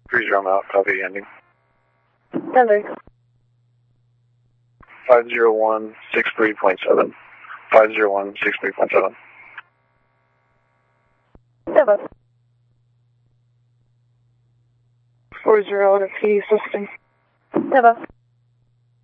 Cruiser, I'm out. Copy ending. Denver. 50163.7. 50163.7. Denver. 40 to P system. Denver.